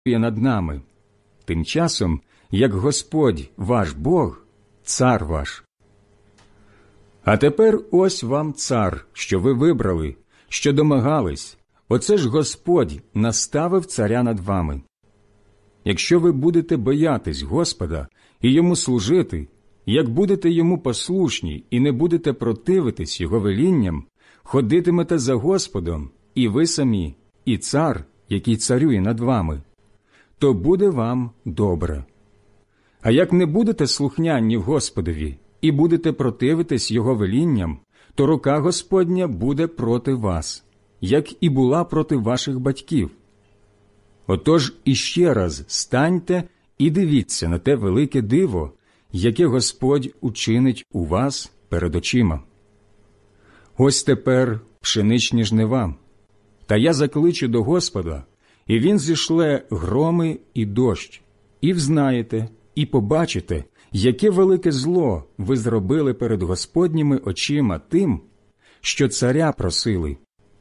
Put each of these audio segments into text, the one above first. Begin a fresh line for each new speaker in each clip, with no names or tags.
над нами, тим часом, як Господь ваш Бог, цар ваш. А тепер ось вам цар, що ви вибрали, що домагались, оце ж Господь наставив царя над вами. Якщо ви будете боятись Господа і йому служити, як будете йому послушні і не будете противитись його велінням, ходитимете за Господом і ви самі, і цар, який царює над вами, то буде вам добре. А як не будете слухняні Господові і будете противитись його велінням, то рука Господня буде проти вас, як і була проти ваших батьків. Отож іще раз станьте і дивіться на те велике диво, яке Господь учинить у вас перед очима. Ось тепер пшеничні жнива, та я закличу до Господа, і Він зішле громи і дощ, і взнаєте, і побачите, яке велике зло ви зробили перед Господніми очима тим, що царя просили.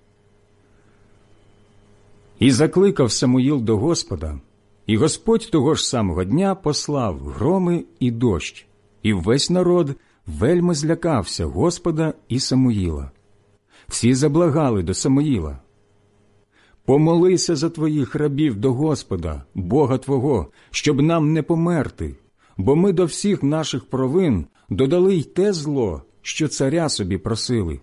І закликав Самуїл до Господа, і Господь того ж самого дня послав громи і дощ, і весь народ вельми злякався Господа і Самуїла. Всі заблагали до Самуїла: «Помолися за твоїх рабів до Господа, Бога твого, щоб нам не померти, бо ми до всіх наших провин додали й те зло, що царя собі просили».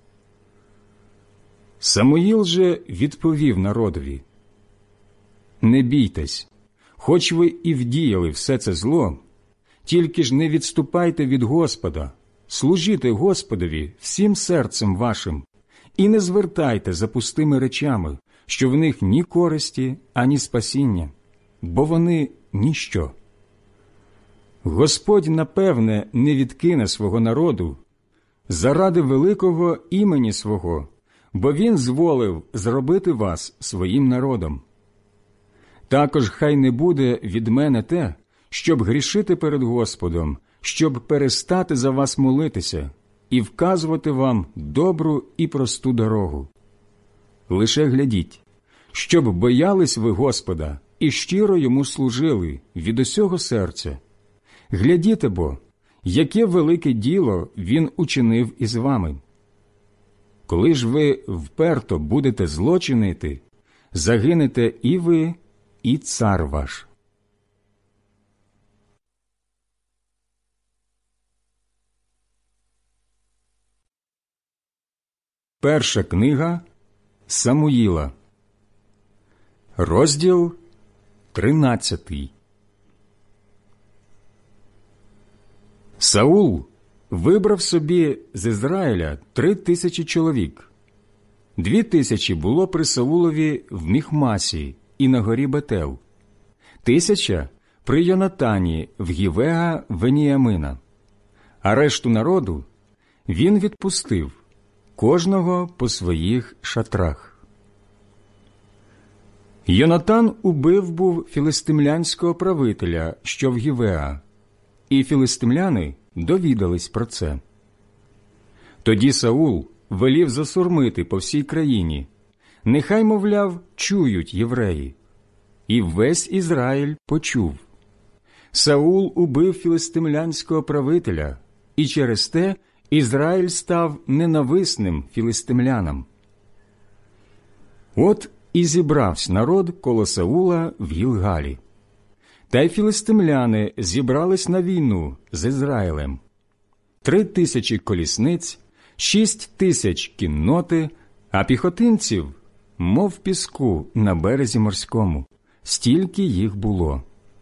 Самуїл же відповів народові: «Не бійтесь, хоч ви і вдіяли все це зло, тільки ж не відступайте від Господа, служіть Господові всім серцем вашим, і не звертайте за пустими речами, що в них ні користі, ані спасіння, бо вони ніщо. Господь, напевне, не відкине свого народу заради великого імені свого, бо Він зволив зробити вас своїм народом. Також хай не буде від мене те, щоб грішити перед Господом, щоб перестати за вас молитися і вказувати вам добру і просту дорогу. Лише глядіть, щоб боялись ви Господа і щиро йому служили від усього серця. Глядіте бо, яке велике діло Він учинив із вами. Коли ж ви вперто будете зло чинити, загинете і ви, і цар ваш». Перша книга Самуїла, розділ 13. Саул вибрав собі з Ізраїля 3000 чоловік. 2000 було при Саулові в Міхмасі і на горі Бетел, 1000 при Йонатані в Гівеа Веніямина, а решту народу він відпустив, кожного по своїх шатрах. Йонатан убив був філистимлянського правителя, що в Гівеа, і філистимляни довідались про це. Тоді Саул велів засурмити по всій країні, нехай, мовляв, чують євреї. І весь Ізраїль почув. Саул убив філистимлянського правителя, і через те Ізраїль став ненависним філистимлянам. От і зібрався народ коло Саула в Гілгалі. Та й філистимляни зібрались на війну з Ізраїлем. 3000 колісниць, 6000 кінноти, а піхотинців, мов піску на березі морському, стільки їх було.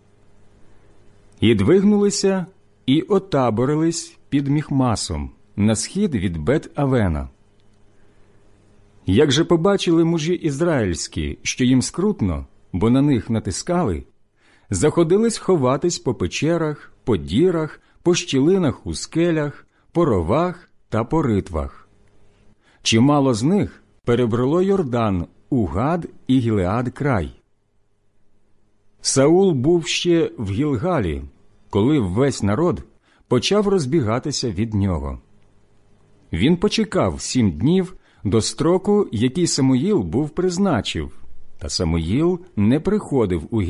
І двигнулися, і отаборились під Міхмасом, на схід від Бет-Авена. Як же побачили мужі ізраїльські, що їм скрутно, бо на них натискали, заходились ховатись по печерах, по дірах, по щілинах у скелях, по ровах та по ритвах. Чимало з них перебрало Йордан у Гад і Гілеад край. Саул був ще в Гілгалі, коли весь народ почав розбігатися від нього. Він почекав 7 днів до строку, який Самуїл був призначив, Та Самуїл не приходив у